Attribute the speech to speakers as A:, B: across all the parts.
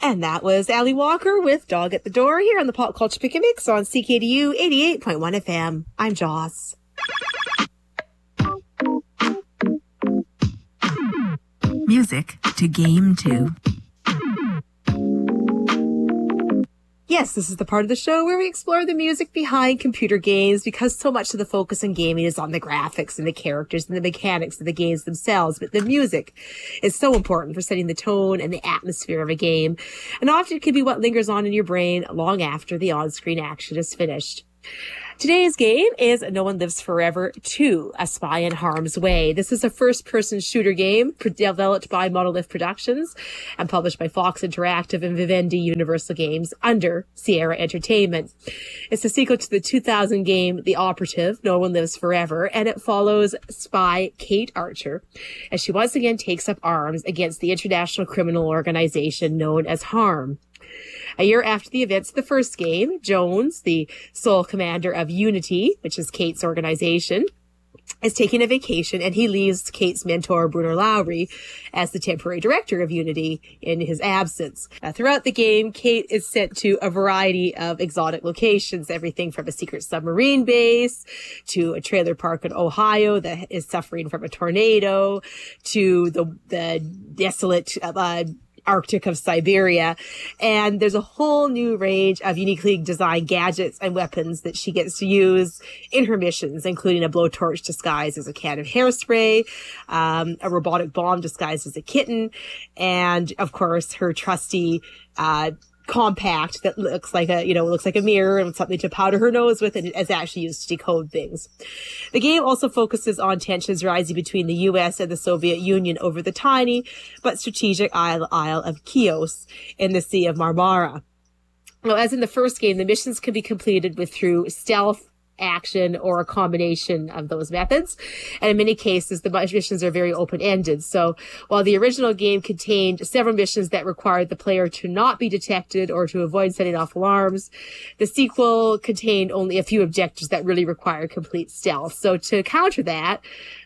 A: And that was Ali Walker with Dog at the Door here on the Pop Culture Pick and Mix on CKDU 88.1 FM. I'm Joss.
B: Music to Game 2.
A: Yes, this is the part of the show where we explore the music behind computer games, because so much of the focus in gaming is on the graphics and the characters and the mechanics of the games themselves. But the music is so important for setting the tone and the atmosphere of a game, and often it can be what lingers on in your brain long after the on-screen action is finished. Today's game is No One Lives Forever 2, A Spy in Harm's Way. This is a first-person shooter game developed by Monolith Productions and published by Fox Interactive and Vivendi Universal Games under Sierra Entertainment. It's a sequel to the 2000 game The Operative, No One Lives Forever, and it follows spy Kate Archer as she once again takes up arms against the international criminal organization known as HARM. A year after the events of the first game, Jones, the sole commander of Unity, which is Kate's organization, is taking a vacation, and he leaves Kate's mentor, Bruno Lowry, as the temporary director of Unity in his absence. Throughout the game, Kate is sent to a variety of exotic locations, everything from a secret submarine base to a trailer park in Ohio that is suffering from a tornado to the desolate Arctic of Siberia. And there's a whole new range of uniquely designed gadgets and weapons that she gets to use in her missions, including a blowtorch disguised as a can of hairspray, a robotic bomb disguised as a kitten, and of course her trusty compact that looks like a mirror and something to powder her nose with, and is actually used to decode things. The game also focuses on tensions rising between the US and the Soviet Union over the tiny but strategic Isle of Chios in the Sea of Marmara. Well, as in the first game, the missions can be completed through stealth, action, or a combination of those methods. And in many cases, the missions are very open-ended. So while the original game contained several missions that required the player to not be detected or to avoid setting off alarms, the sequel contained only a few objectives that really required complete stealth. So to counter that,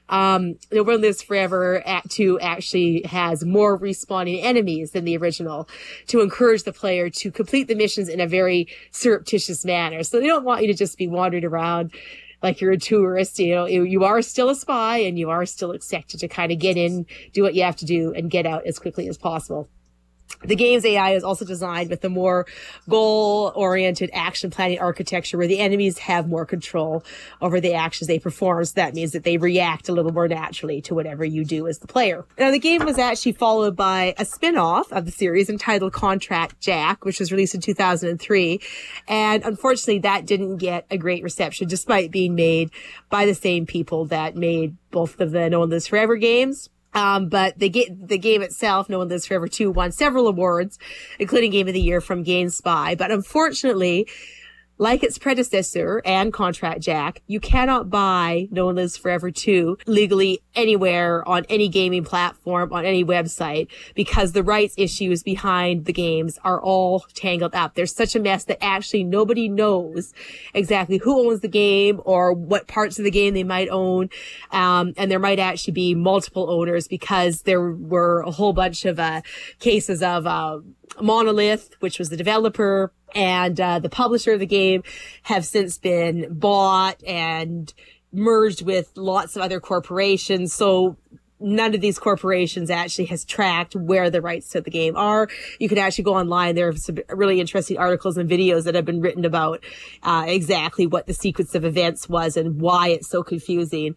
A: No One Lives Forever Act 2 actually has more respawning enemies than the original to encourage the player to complete the missions in a very surreptitious manner. So they don't want you to just be wandering around like you're a tourist. You are still a spy, and you are still expected to kind of get in, do what you have to do, and get out as quickly as possible. The game's AI is also designed with a more goal-oriented action planning architecture where the enemies have more control over the actions they perform. So that means that they react a little more naturally to whatever you do as the player. Now, the game was actually followed by a spin-off of the series entitled Contract Jack, which was released in 2003. And unfortunately, that didn't get a great reception, despite being made by the same people that made both of the No One Lives Forever games. But the game itself, No One Lives Forever 2, won several awards, including Game of the Year from GameSpy. But unfortunately, like its predecessor and Contract Jack, you cannot buy No One Lives Forever 2 legally anywhere on any gaming platform, on any website, because the rights issues behind the games are all tangled up. There's such a mess that actually nobody knows exactly who owns the game or what parts of the game they might own. And there might actually be multiple owners, because there were a whole bunch of cases of Monolith, which was the developer, and the publisher of the game have since been bought and merged with lots of other corporations. So none of these corporations actually has tracked where the rights to the game are. You can actually go online. There are some really interesting articles and videos that have been written about exactly what the sequence of events was and why it's so confusing.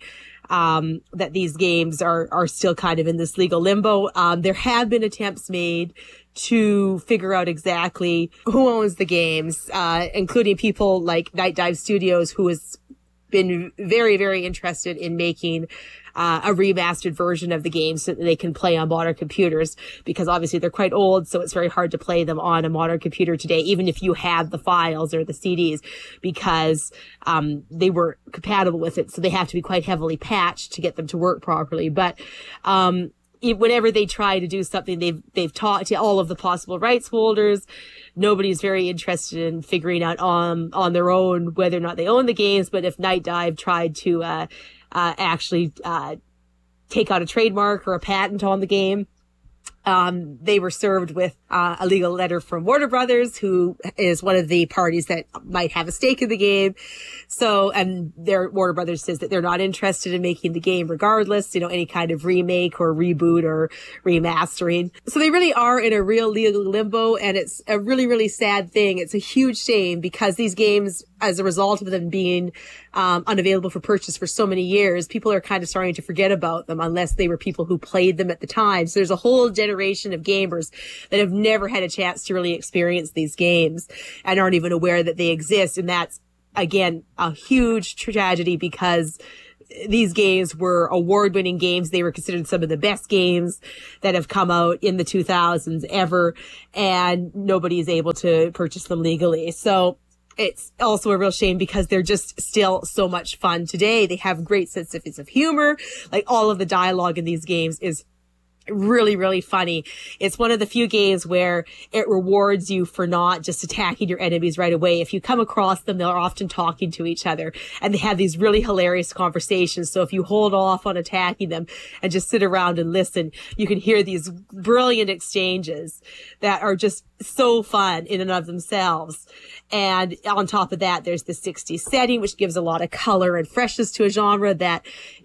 A: That these games are still kind of in this legal limbo. There have been attempts made to figure out exactly who owns the games, including people like Night Dive Studios, who has been very, very interested in making a remastered version of the game so that they can play on modern computers, because obviously they're quite old, so it's very hard to play them on a modern computer today, even if you have the files or the CDs, because they weren't compatible with it. So they have to be quite heavily patched to get them to work properly. But whenever they try to do something, they've talked to all of the possible rights holders. Nobody's very interested in figuring out on their own whether or not they own the games. But if Night Dive tried to actually take out a trademark or a patent on the game, they were served with a legal letter from Warner Brothers, who is one of the parties that might have a stake in the game. So, and Warner Brothers says that they're not interested in making the game regardless, any kind of remake or reboot or remastering. So they really are in a real legal limbo, and it's a really, really sad thing. It's a huge shame because these games, as a result of them being unavailable for purchase for so many years, people are kind of starting to forget about them unless they were people who played them at the time. So there's a whole generation of gamers that have never had a chance to really experience these games and aren't even aware that they exist. And that's, again, a huge tragedy because these games were award-winning games. They were considered some of the best games that have come out in the 2000s ever, and nobody is able to purchase them legally. So it's also a real shame because they're just still so much fun today. They have great sense of humor. Like, all of the dialogue in these games is really, really funny. It's one of the few games where it rewards you for not just attacking your enemies right away. If you come across them, they're often talking to each other, and they have these really hilarious conversations. So if you hold off on attacking them and just sit around and listen, you can hear these brilliant exchanges that are just so fun in and of themselves. And on top of that, there's the 60s setting, which gives a lot of color and freshness to a genre that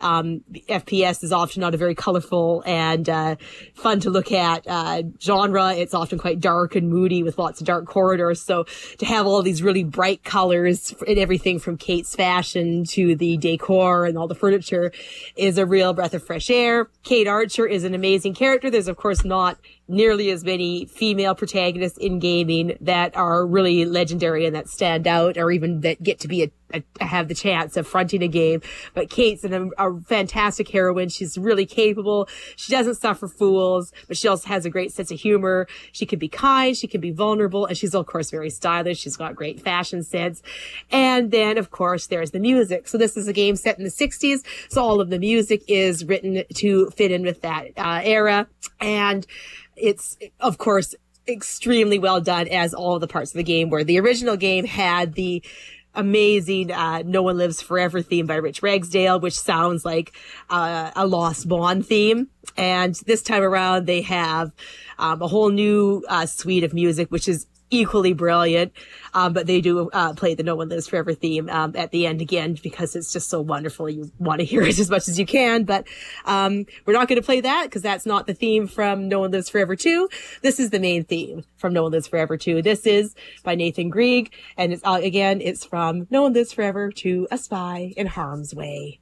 A: FPS is often not a very colorful and fun to look at genre. It's often quite dark and moody with lots of dark corridors. So to have all these really bright colors in everything from Kate's fashion to the decor and all the furniture is a real breath of fresh air. Kate Archer is an amazing character. There's, of course, not nearly as many female protagonists in gaming that are really legendary and that stand out, or even that get to be have the chance of fronting a game. But Kate's a fantastic heroine. She's really capable. She doesn't suffer fools, but she also has a great sense of humor. She can be kind, she can be vulnerable, and she's, of course, very stylish. She's got great fashion sense. And then, of course, there's the music. So this is a game set in the 60s. So all of the music is written to fit in with that era. And it's, of course, extremely well done, as all of the parts of the game were. The original game had the amazing No One Lives Forever theme by Rich Ragsdale, which sounds like a Lost Bond theme. And this time around, they have a whole new suite of music, which is equally brilliant. But they do play the No One Lives Forever theme at the end again, because it's just so wonderful. You want to hear it as much as you can. But we're not going to play that because that's not the theme from No One Lives Forever 2. This is the main theme from No One Lives Forever 2. This is by Nathan Grieg. And it's again, it's from No One Lives Forever to A Spy in Harm's Way.